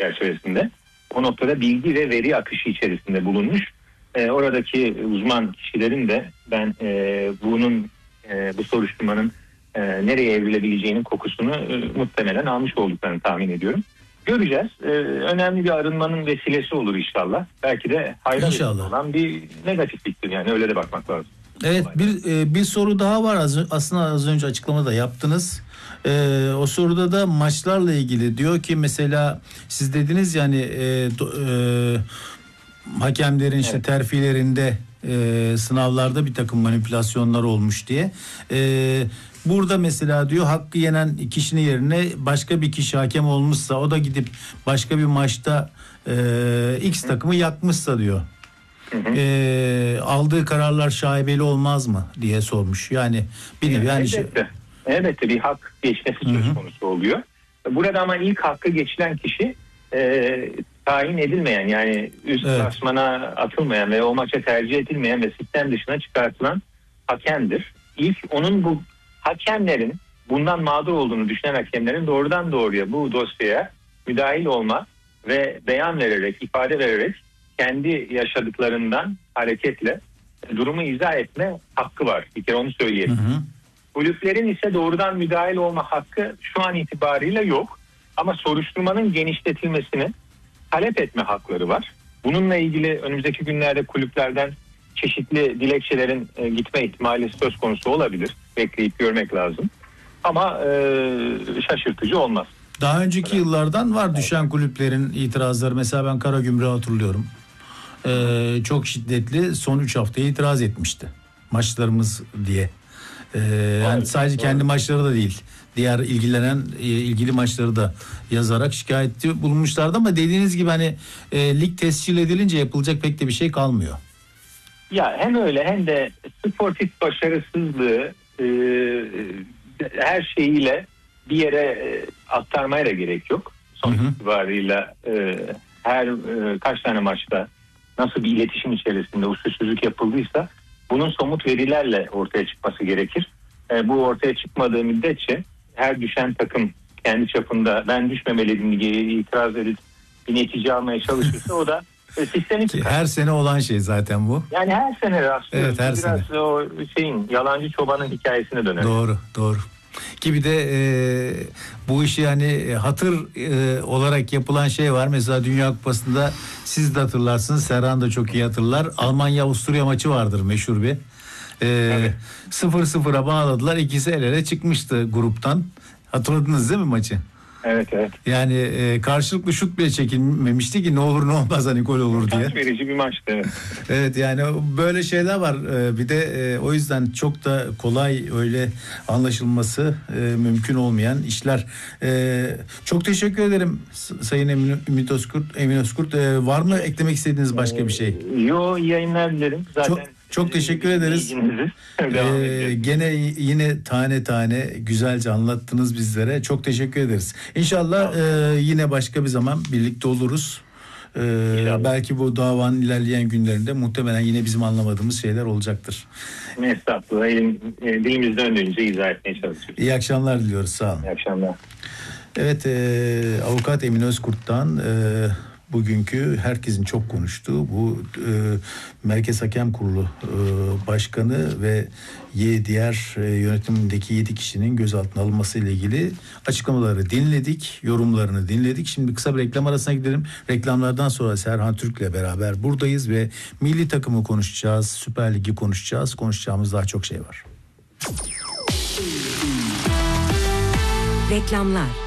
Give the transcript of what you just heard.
çerçevesinde. O noktada bilgi ve veri akışı içerisinde bulunmuş. Oradaki uzman kişilerin de ben bu soruşturmanın nereye evrilebileceğinin kokusunu muhtemelen almış olduklarını tahmin ediyorum. Göreceğiz. Önemli bir arınmanın vesilesi olur inşallah. Belki de hayra vesile olan bir negatifliktir. Yani öyle de bakmak lazım. Evet, bir soru daha var. Aslında az önce açıklama da yaptınız. O soruda da maçlarla ilgili diyor ki mesela siz dediniz yani hakemlerin işte terfilerinde sınavlarda bir takım manipülasyonlar olmuş diye. Burada mesela diyor hakkı yenen kişinin yerine başka bir kişi hakem olmuşsa, o da gidip başka bir maçta X takımı yakmışsa diyor. Aldığı kararlar şaibeli olmaz mı diye sormuş. Yani elbette bir hak geçmesi söz konusu oluyor. Burada ama ilk hakkı geçilen kişi tayin edilmeyen, yani üst klasmana atılmayan ve o maça tercih edilmeyen ve sistem dışına çıkartılan hakemdir. İlk onun bu hakemlerin, bundan mağdur olduğunu düşünen hakemlerin doğrudan doğruya bu dosyaya müdahil olma ve beyan vererek, ifade vererek kendi yaşadıklarından hareketle durumu izah etme hakkı var. Bir kere onu söyleyelim. Kulüplerin ise doğrudan müdahil olma hakkı şu an itibariyle yok. Ama soruşturmanın genişletilmesini talep etme hakları var. Bununla ilgili önümüzdeki günlerde kulüplerden çeşitli dilekçelerin gitme ihtimali söz konusu olabilir. Bekleyip görmek lazım. Ama şaşırtıcı olmaz. Daha önceki yıllardan var düşen kulüplerin itirazları. Mesela ben Karagümrük'ü hatırlıyorum. Çok şiddetli son 3 haftaya itiraz etmişti. Maçlarımız diye. Yani sadece kendi maçları da değil. Diğer ilgili maçları da yazarak şikayetçi bulunmuşlardı ama dediğiniz gibi hani lig tescil edilince yapılacak pek de bir şey kalmıyor. Ya hem öyle hem de sportif başarısızlığı her şeyiyle bir yere aktarmaya da gerek yok. Sonuç itibariyle her kaç tane maçta nasıl bir iletişim içerisinde usulsüzlük yapıldıysa bunun somut verilerle ortaya çıkması gerekir. Bu ortaya çıkmadığı müddetçe her düşen takım kendi çapında ben düşmemeliydim diye itiraz edip bir netice almaya çalışırsa o da sistemi çıkar. Her sene olan şey zaten bu. Yani her sene rastlıyoruz. Evet, her biraz sene. O yalancı çobanın hikayesine döner. Doğru. Gibi de bu işi yani hatır olarak yapılan şey var. Mesela Dünya Kupası'nda siz de hatırlarsınız, Serhan da çok iyi hatırlar. Almanya-Avusturya maçı vardır meşhur bir. 0-0'a bağladılar. İkisi el ele çıkmıştı gruptan. Hatırladınız değil mi maçı? Evet. Yani karşılıklı şut bile çekilmemişti ki ne olur ne olmaz hani gol olur diye. Kaç verici bir maçtı. Evet. Evet, yani böyle şeyler var. Bir de o yüzden çok da kolay öyle anlaşılması mümkün olmayan işler. Çok teşekkür ederim Sayın Emin Özkurt. Var mı eklemek istediğiniz başka bir şey? Yo, iyi yayınlar dilerim. Zaten çok teşekkür ederiz. Gene yine tane tane güzelce anlattınız bizlere. Çok teşekkür ederiz. İnşallah yine başka bir zaman birlikte oluruz. Belki bu davanın ilerleyen günlerinde muhtemelen yine bizim anlamadığımız şeyler olacaktır. Estağfurullah. Dilimiz döndüğünce izah etmeye çalışıyoruz. İyi akşamlar diliyoruz. Sağ olun. İyi akşamlar. Evet, Avukat Emin Özkurt'tan bugünkü herkesin çok konuştuğu bu Merkez Hakem Kurulu Başkanı ve diğer yönetimindeki 7 kişinin gözaltına alınması ile ilgili açıklamaları dinledik, yorumlarını dinledik. Şimdi kısa bir reklam arasına gidelim. Reklamlardan sonra Serhan Türk'le beraber buradayız ve milli takımı konuşacağız, Süper Lig'i konuşacağız. Konuşacağımız daha çok şey var. Reklamlar.